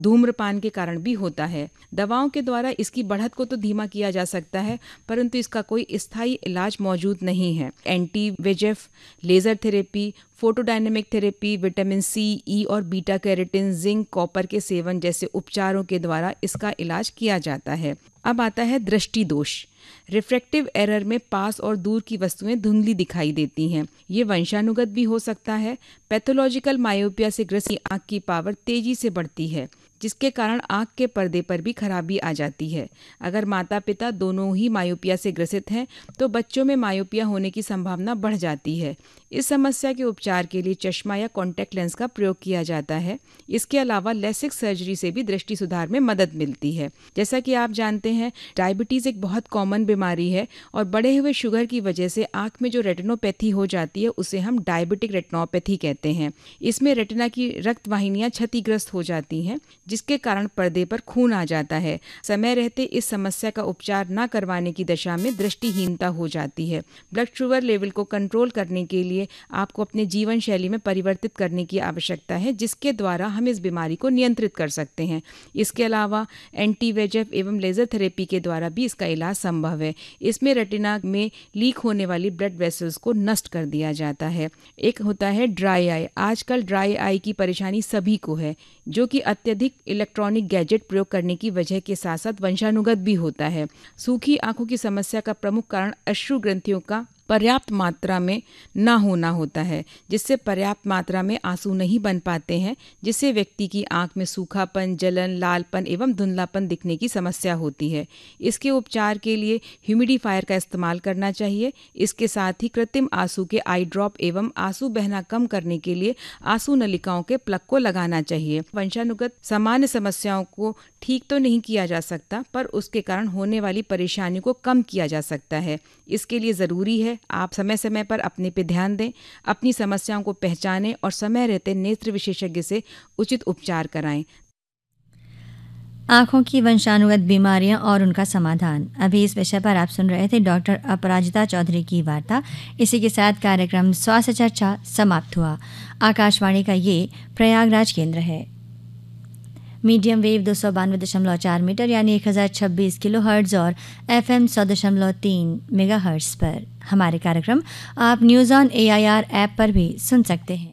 धूम्रपान के कारण भी होता है। दवाओं के द्वारा इसकी बढ़त को तो धीमा किया जा सकता है, परंतु इसका कोई स्थायी इलाज मौजूद नहीं है। Anti वेजेफ, laser therapy, photodynamic therapy, vitamin C, ई और बीटा कैरोटीन, जिंक, कॉपर के सेवन जैसे उपचारों के द्वारा इसका इलाज किया जाता है। अब आता है दृष्टि दोष। रिफ्रैक्टिव एरर में पास और दूर की वस्तुएं धुंधली दिखाई देती हैं। ये वंशानुगत भी हो सकता है। पैथोलॉजिकल मायोपिया से ग्रसित आंख की पावर तेजी से बढ़ती है, जिसके कारण आंख के पर्दे पर भी खराबी आ जाती है। अगर माता पिता दोनों ही मायोपिया से ग्रसित हैं तो बच्चों में मायोपिया होने की संभावना बढ़ जाती है। इस समस्या के उपचार के लिए चश्मा या कॉन्टैक्ट लेंस का प्रयोग किया जाता है। इसके अलावा लेसिक सर्जरी से भी दृष्टि सुधार में मदद मिलती है। जैसा कि आप जानते हैं, डायबिटीज़ एक बहुत कॉमन बीमारी है और बढ़े हुए शुगर की वजह से आंख में जो रेटिनोपैथी हो जाती है उसे हम डायबिटिक रेटिनोपैथी कहते हैं। इसमें रेटिना की रक्त वाहिनियाँ क्षतिग्रस्त हो जाती हैं, जिसके कारण पर्दे पर खून आ जाता है। समय रहते इस समस्या का उपचार न करवाने की दशा में दृष्टिहीनता हो जाती है। ब्लड शुगर लेवल को कंट्रोल करने के लिए आपको अपने जीवन शैली में परिवर्तित करने की आवश्यकता है, जिसके द्वारा हम इस बीमारी को नियंत्रित कर सकते हैं। इसके अलावा एंटी वेजेफ एवं लेजर थेरेपी के द्वारा भी इसका इलाज संभव है। इसमें रेटिना में लीक होने वाली ब्लड वेसल्स को नष्ट कर दिया जाता है। एक होता है ड्राई आई। आजकल ड्राई आई की परेशानी सभी को है, जो कि अत्यधिक इलेक्ट्रॉनिक गैजेट प्रयोग करने की वजह के साथ साथ वंशानुगत भी होता है। सूखी आंखों की समस्या का प्रमुख कारण अश्रु ग्रंथियों का पर्याप्त मात्रा में ना होना होता है, जिससे पर्याप्त मात्रा में आंसू नहीं बन पाते हैं, जिससे व्यक्ति की आंख में सूखापन, जलन, लालपन एवं धुंधलापन दिखने की समस्या होती है। इसके उपचार के लिए ह्यूमिडिफायर का इस्तेमाल करना चाहिए। इसके साथ ही कृत्रिम आंसू के आई ड्रॉप एवं आंसू बहना कम करने के लिए आंसू नलिकाओं के प्लग को लगाना चाहिए। वंशानुगत सामान्य समस्याओं को ठीक तो नहीं किया जा सकता, पर उसके कारण होने वाली परेशानी को कम किया जा सकता है। इसके लिए ज़रूरी है आप समय समय पर अपने पे ध्यान दें, अपनी समस्याओं को पहचानें और समय रहते नेत्र विशेषज्ञ से उचित उपचार कराएं। आँखों की वंशानुगत बीमारियां और उनका समाधान। अभी इस विषय पर आप सुन रहे थे डॉक्टर अपराजिता चौधरी की वार्ता। इसी के साथ कार्यक्रम स्वास्थ्य चर्चा समाप्त हुआ। आकाशवाणी का ये प्रयागराज केंद्र है। मीडियम वेव 292.4 मीटर यानी 1026 किलोहर्ट्ज़ और FM 100.3 मेगाहर्ट्ज़ पर हमारे कार्यक्रम आप न्यूज़ ऑन AIR ऐप पर भी सुन सकते हैं।